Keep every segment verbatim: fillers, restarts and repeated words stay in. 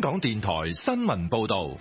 港電台新聞報道。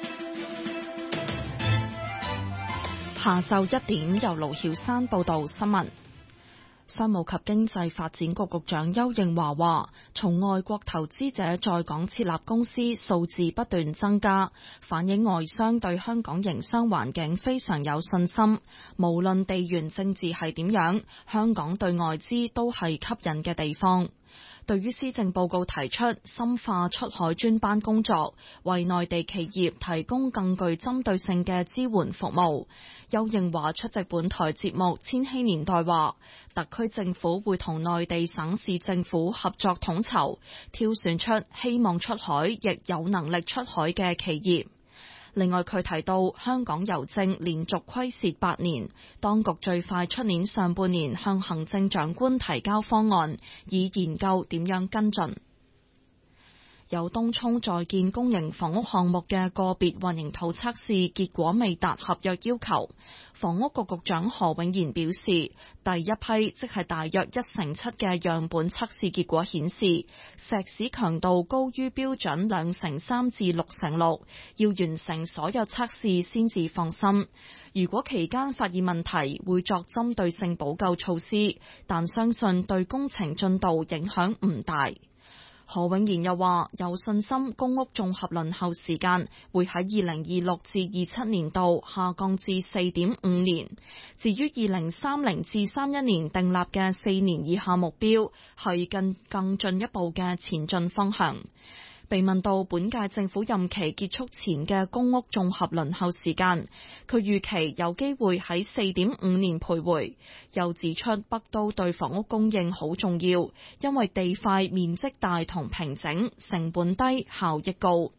下晝一點，由盧曉山報道新聞。商務及經濟發展局局長邱應華話，從外國投資者在港設立公司數字不斷增加，反映外商對香港營商環境非常有信心。無論地緣政治係點樣，香港對外資都係吸引嘅地方。對於施政報告提出深化出海專班工作，為內地企業提供更具針對性嘅支援服務，邱應華出席本台節目《千禧年代》話，特區政府會同內地省市政府合作統籌，挑選出希望出海亦有能力出海嘅企業。另外，佢提到香港郵政連續虧蝕八年，當局最快出年上半年向行政長官提交方案，以研究點樣跟進。有東涌在建公營房屋項目嘅個別混凝土測試結果未達合約要求，房屋局局長何永賢表示，第一批即係大約一成七嘅樣本測試結果顯示，石屎強度高於標準兩成三至六成六，要完成所有測試先至放心。如果期間發現問題，會作針對性補救措施，但相信對工程進度影響唔大。何永賢又話有信心公屋綜合輪候時間會喺二零二六至二七年度下降至四點五年，至於二零三零至三一年訂立嘅四年以下目標係更更進一步嘅前進方向。被問到本屆政府任期結束前嘅公屋綜合輪候時間，佢預期有機會喺四點五年徘徊，又指出北都對房屋供應好重要，因為地塊面積大同平整，成本低，效益高。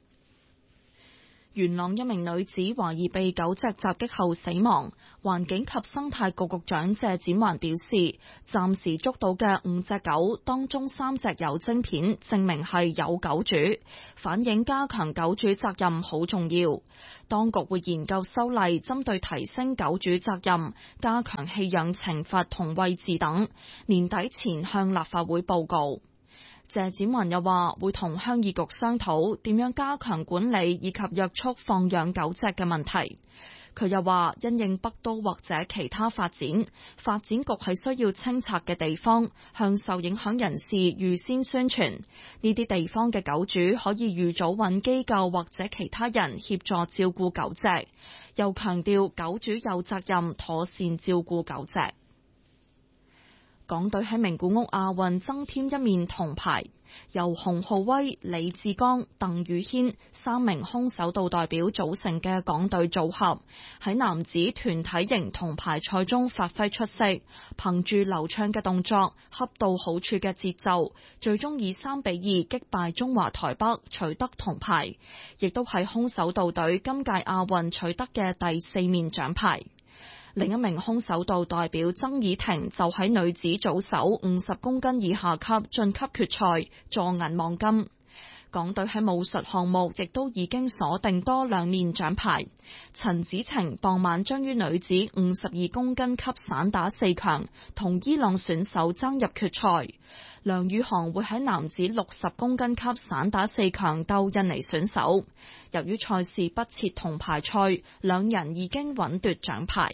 元朗一名女子懷疑被狗隻襲擊後死亡，環境及生態局局長謝展寰表示，暫時捉到嘅五隻狗當中三隻有晶片，證明係有狗主，反映加強狗主責任好重要。當局會研究修例，針對提升狗主責任、加強棄養懲罰同位置等，年底前向立法會報告。謝展寰又話會同鄉議局商討點樣加強管理以及約束放養狗隻嘅問題。佢又話因應北都或者其他發展，發展局係需要清拆嘅地方，向受影響人士預先宣傳。呢啲地方嘅狗主可以預早揾機構或者其他人協助照顧狗隻。又強調狗主有責任妥善照顧狗隻。港隊喺名古屋亞運增添一面銅牌，由洪浩威、李志剛、鄧宇軒三名空手道代表組成嘅港隊組合，喺男子團體型銅牌賽中發揮出色，憑住流暢嘅動作、恰到好處嘅節奏，最終以三比二擊敗中華台北，取得銅牌，亦都係空手道隊今屆亞運取得嘅第四面獎牌。另一名空手道代表曾以婷就喺女子組手五十公斤以下級晉級決賽，坐銀望金。港隊喺武術項目亦都已經鎖定多兩面獎牌。陳子晴傍晚將於女子五十二公斤級散打四強同伊朗選手爭入決賽。梁宇航會喺男子六十公斤級散打四強鬥印尼選手。由於賽事不設銅牌賽，兩人已經穩奪獎牌。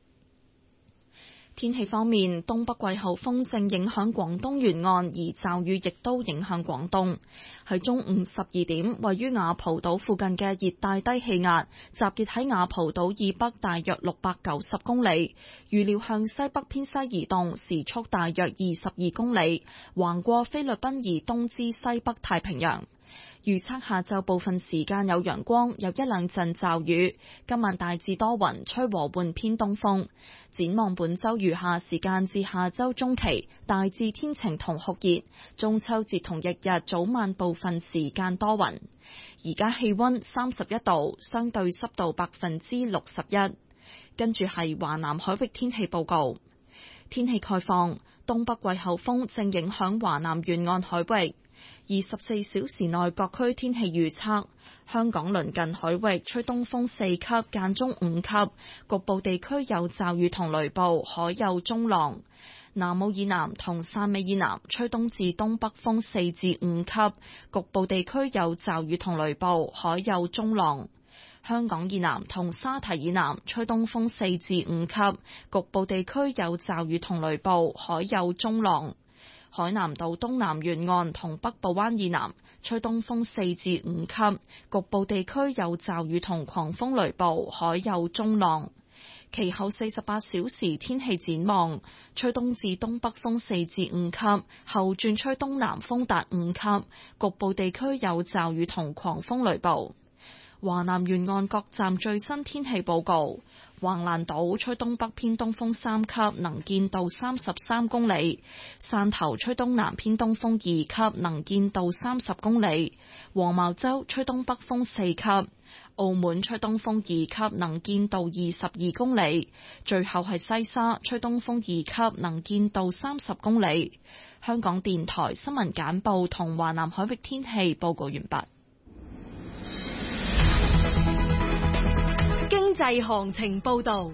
天氣方面，東北季候風正影響廣東沿岸，而驟雨亦都影響廣東。喺中午十二點，位於雅蒲島附近嘅熱帶低氣壓集結喺雅蒲島以北大約六百九十公里，預料向西北偏西移動，時速大約二十二公里，橫過菲律賓以東至西北太平洋。預測下晝部分時間有陽光，有一兩陣驟雨。今晚大致多雲，吹和緩偏東風。展望本週餘下時間至下週中期，大致天晴同酷熱。中秋節同翌日早晚部分時間多雲。而家氣溫三十一度，相對濕度百分之六十一。跟住係華南海域天氣報告。天氣概況，東北季候風正影響華南沿岸海域。二十四小時內各區天氣預測：香港鄰近海域吹東風四級，間中五級，局部地區有驟雨同雷暴，海有中浪。 南澳以南同汕尾以南吹東至東北風四至五級，局部地區有驟雨同雷暴，海有中浪。香港以南同沙堤以南吹東風四至五級，局部地區有驟雨同雷暴，海有中浪。海南島東南沿岸同北部灣以南吹東風四至五級，局部地區有驟雨同狂風雷暴，海有中浪。其後四十八小時天氣展望，吹東至東北風四至五級，後轉吹東南風達五級，局部地區有驟雨同狂風雷暴。華南沿岸各站最新天氣報告：橫瀾島吹東北偏東風三級，能見度三十三公里；汕頭吹東南偏東風二級，能見度三十公里；黃茅洲吹東北風四級；澳門吹東風二級，能見度二十二公里；最後係西沙吹東風二級，能見度三十公里。香港電台新聞簡報同華南海域天氣報告完畢。 經濟行情報道。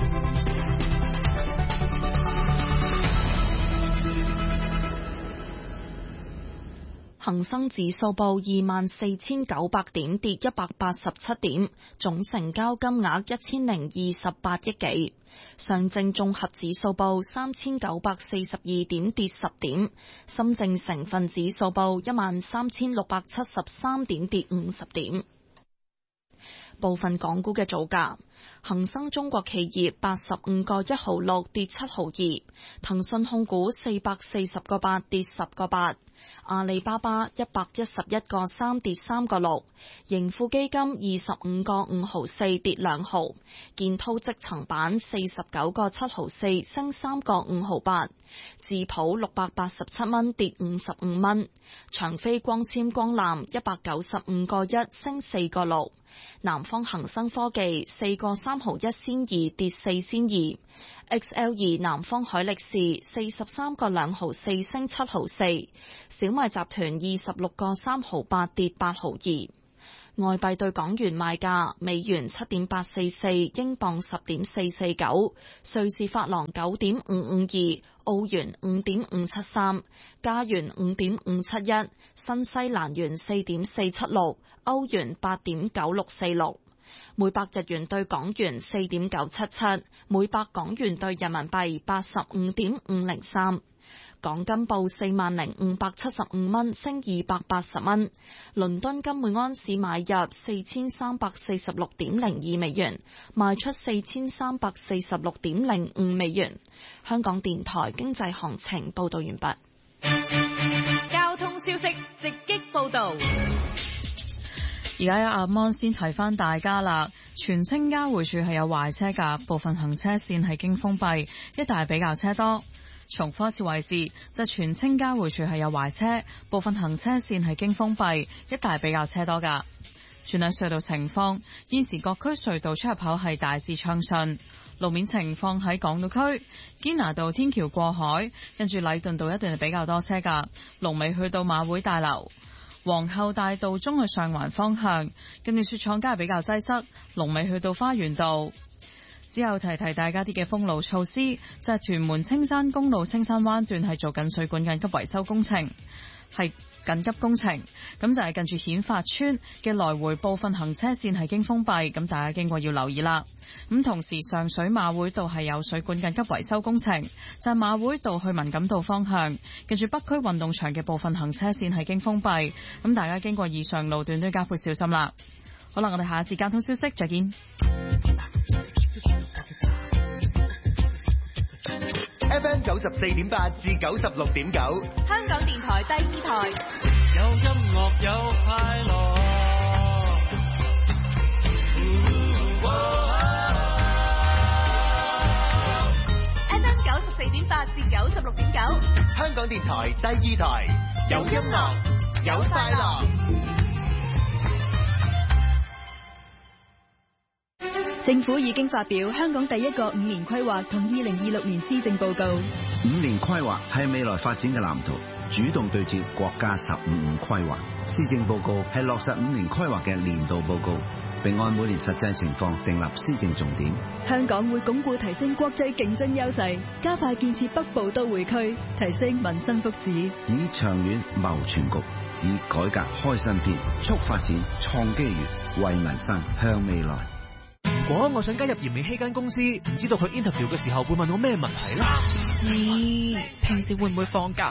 恒生指數報二萬四千九百點，跌一百八十七點，總成交金額一千零二十八億幾。上證綜合指數報三千九百四十二點，跌十點。深證成分指數報一萬三千六百七十三點，跌五十點。部分港股嘅早價，恒生中國企業八十五個一毫六跌七毫二，騰訊控股四百四十個八跌十個八，阿里巴巴一百一十一個三跌三個六，盈富基金二十五個五毫四跌兩毫，建滔積層板四十九個七毫四升三個五毫八，智普六百八十七蚊跌五十五蚊，長飛光纖光纜一百九十五個一升四個六。南方恒生科技四個三毫一仙二跌四仙二 ，X L 二南方海力士四十三個兩毫四升七毫四，小米集團二十六個三毫八跌八毫二。外幣對港元賣價：美元七點八四四，英鎊十點四四九，瑞士法郎九點五五二，澳元五點五七三，加元五點五七一，新西蘭元四點四七六，歐元八點九六四六。每百日元對港元四點九七七，每百港元對人民幣八十五點五零三。港金報四萬零五百七十五蚊，升二百八十蚊。倫敦金每安士買入四千三百四十六點零二美元，賣出四千三百四十六點零五美元。香港電台經濟行情報道完畢。 交通消息直擊報道。 而家有阿 Mon 先提翻大家啦，荃青交匯處係有壞車㗎，部分行車線係經封閉，一帶比較車多。重複一次位置，就荃青交匯處係有壞車，部分行車線係經封閉，一帶比較車多㗎。全體隧道情況，現時各區隧道出入口係大致暢順。路面情況喺港島區堅拿道天橋過海，跟住禮頓道一段係比較多車㗎，龍尾去到馬會大樓。皇后大道中去上環方向，跟住雪廠街係比較擠塞，龍尾去到花園道。之後提提大家啲嘅封路措施，就係屯門青山公路青山灣段係做緊水管緊急維修工程，係緊急工程，咁就係近住顯發村嘅來回部分行車線係經封閉，咁大家經過要留意啦。咁同時上水馬會道係有水管緊急維修工程，就係馬會道去文錦道方向，近住北區運動場嘅部分行車線係經封閉，咁大家經過以上路段都要加倍小心啦。好啦，我哋下一節交通消息再見。 F M 九十四點八至九十六點九， 香港電台第二台， 有音樂有快樂。 F M 九十四點八至九十六點九， 香港電台第二台，有音樂有快樂。 政府已經發表香港第一個五年規劃同二零二六年施政報告。 五年規劃係未來發展嘅藍圖，主動對接國家十五五規劃。施政報告係落實五年規劃嘅年度報告， 並按每年實際情況訂立施政重點。 香港會鞏固提升國際競爭優勢，加快建設北部都會區，提升民生福祉， 以長遠謀全局，以改革開新篇，促發展創機遇，為民生向未來。 如果我想加入嚴美希間公司，唔知道佢 interview 嘅時候會問我咩問題咧？ 你平時會唔會放假？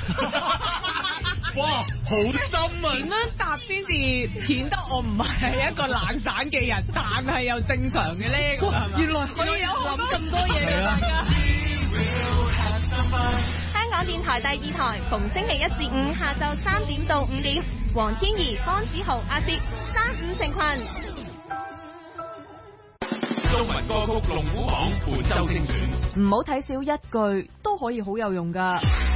哇，好深啊！ 點樣答先至顯得我唔係一個懶散嘅人，但係又正常嘅咧？原來可以有諗咁多嘢嘅大家。 香港電台第二台，逢星期一至五下晝三點到五點，黃天怡、方子豪、阿哲，三五成群。 中文歌曲龍虎榜本周精選， 唔好睇少一句，都可以好有用㗎。